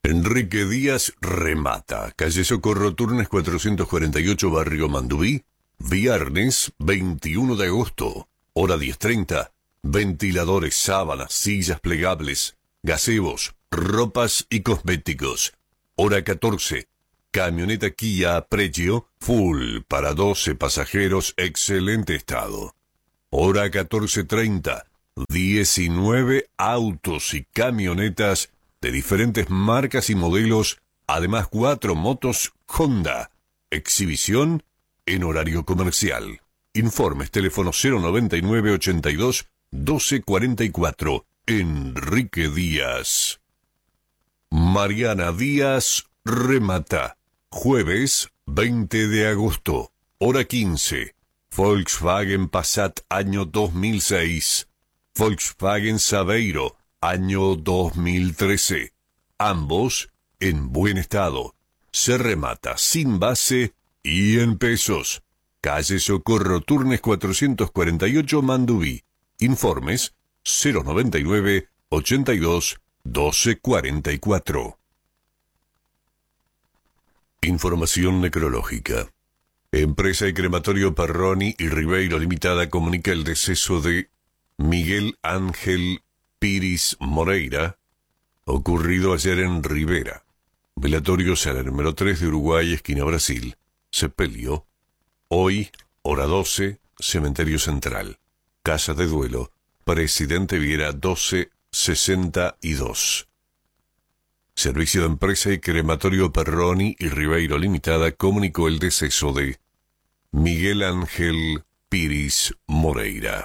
Enrique Díaz remata. Calle Socorro, Turnes 448, Barrio Mandubí. Viernes 21 de agosto, hora 10:30. Ventiladores, sábanas, sillas plegables, gazebos, ropas y cosméticos. Hora 14. Camioneta Kia Pregio, full para 12 pasajeros, excelente estado. Hora 14:30. 19 autos y camionetas de diferentes marcas y modelos, además 4 motos Honda. Exhibición en horario comercial. Informes, teléfono 099 82 1244. Enrique Díaz. Mariana Díaz remata. Jueves 20 de agosto, hora 15. Volkswagen Passat año 2006. Volkswagen Saveiro año 2013. Ambos en buen estado. Se remata sin base y en pesos. Calle Socorro, Turnes 448, Mandubí. Informes 099 82 1244. Información necrológica. Empresa y Crematorio Perroni y Ribeiro Limitada comunica el deceso de Miguel Ángel Piris Moreira, ocurrido ayer en Rivera. Velatorio Sala número 3 de Uruguay, esquina Brasil. Sepelio. Hoy, hora 12, Cementerio Central. Casa de duelo. Presidente Viera 1262. Servicio de Empresa y Crematorio Perroni y Ribeiro Limitada comunicó el deceso de Miguel Ángel Piris Moreira.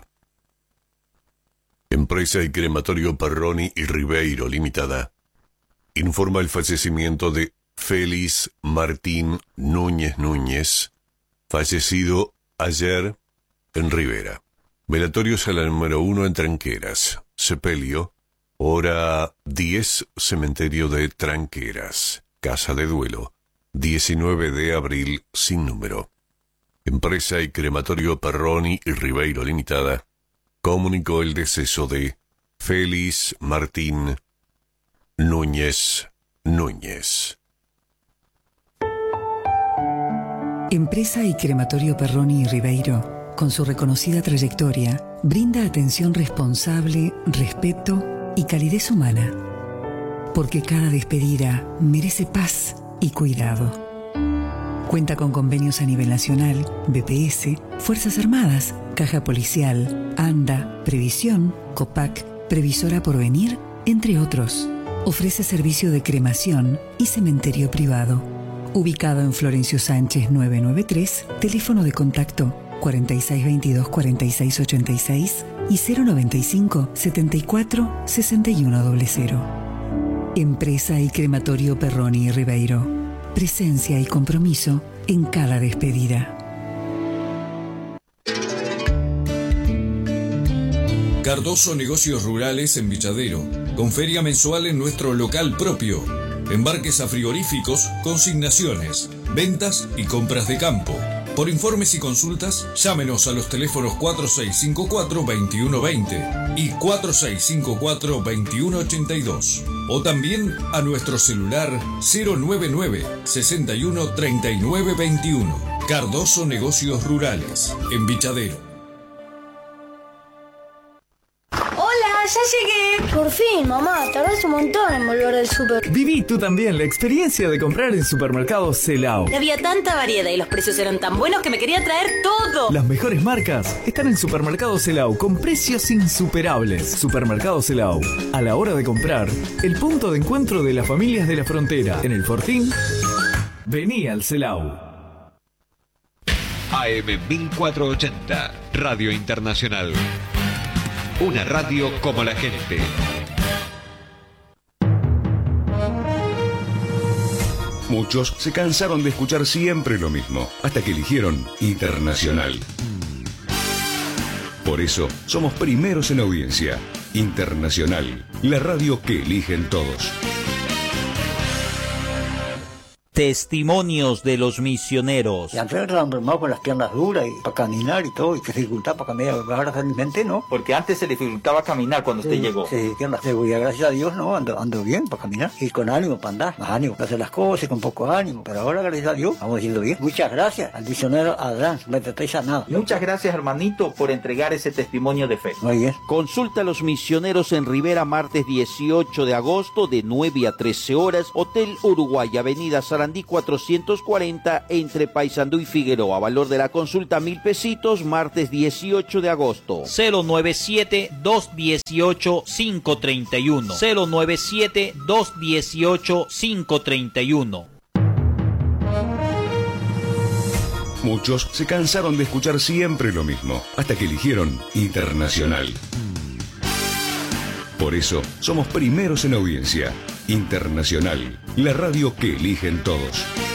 Empresa y Crematorio Perroni y Ribeiro Limitada informa el fallecimiento de Félix Martín Núñez, fallecido ayer en Rivera. Velatorio Sala número 1 en Tranqueras. Sepelio, hora 10, Cementerio de Tranqueras. Casa de duelo, 19 de abril, sin número. Empresa y Crematorio Perroni y Ribeiro Limitada comunicó el deceso de Félix Martín Núñez. Empresa y Crematorio Perroni y Ribeiro, con su reconocida trayectoria, brinda atención responsable, respeto y calidez humana. Porque cada despedida merece paz y cuidado. Cuenta con convenios a nivel nacional, BPS, Fuerzas Armadas, Caja Policial, ANDA, Previsión, COPAC, Previsora Porvenir, entre otros. Ofrece servicio de cremación y cementerio privado. Ubicado en Florencio Sánchez 993, teléfono de contacto 4622-4686 y 095 74 6100. Empresa y Crematorio Perroni y Ribeiro. Presencia y compromiso en cada despedida. Cardoso Negocios Rurales en Villadero, con feria mensual en nuestro local propio. Embarques a frigoríficos, consignaciones, ventas y compras de campo. Por informes y consultas, llámenos a los teléfonos 4654-2120 y 4654-2182. O también a nuestro celular 099 61 39 21. Cardoso Negocios Rurales, en Villadero. Ya llegué. Por fin, mamá, tardás un montón en volver del súper. Viví tú también la experiencia de comprar en Supermercados Celao. Había tanta variedad y los precios eran tan buenos que me quería traer todo. Las mejores marcas están en Supermercados Celao con precios insuperables. Supermercados Celao, a la hora de comprar, el punto de encuentro de las familias de la frontera. En el Fortín, vení al Celao. AM 1480, Radio Internacional. Una radio como la gente. Muchos se cansaron de escuchar siempre lo mismo, hasta que eligieron Internacional. Por eso, somos primeros en audiencia. Internacional, la radio que eligen todos. Testimonios de los misioneros. Y antes estaba enfermado con las piernas duras y para caminar y todo, y que se dificultaba para caminar. Ahora realmente no. Porque antes se le dificultaba caminar cuando usted llegó. Sí, piernas. Y gracias a Dios no, ando bien para caminar. Y con ánimo para andar. Más ánimo para hacer las cosas, con poco ánimo. Pero ahora, gracias a Dios, vamos haciendo bien. Muchas gracias al misionero Adán. Me tratáis sanado. Muchas gracias, hermanito, por entregar ese testimonio de fe. Muy bien. Consulta a los misioneros en Rivera, martes 18 de agosto, de 9 a 13 horas. Hotel Uruguay, Avenida Sarandí 440, entre Paysandú y Figueroa. Valor de la consulta 1.000 pesitos, martes 18 de agosto. 097-218-531. 097-218-531. Muchos se cansaron de escuchar siempre lo mismo, hasta que eligieron Internacional. Por eso, somos primeros en audiencia. Internacional, la radio que eligen todos.